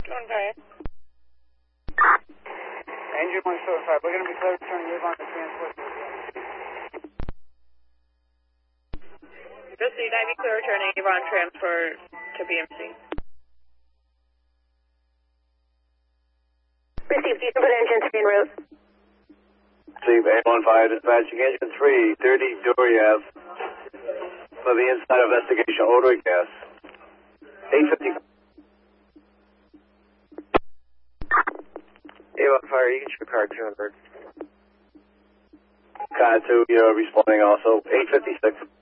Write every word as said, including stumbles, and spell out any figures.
one five. Engine one seven five, we're going to be clear to turn Avon to transport. Just so you might be clear returning Avon transfer to B M C. Received, you can put engine three en route. Receive eight one five, dispatching engine three, thirty Doriev for the inside investigation odor gas. eight fifty. Avon Fire, you can show car two hundred. Car two, you're responding also. eight fifty-six.